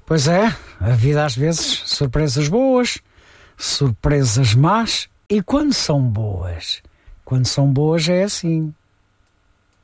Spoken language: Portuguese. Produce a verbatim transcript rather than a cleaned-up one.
Pois é, a vida às vezes, surpresas boas, surpresas más, e quando são boas? Quando são boas é assim.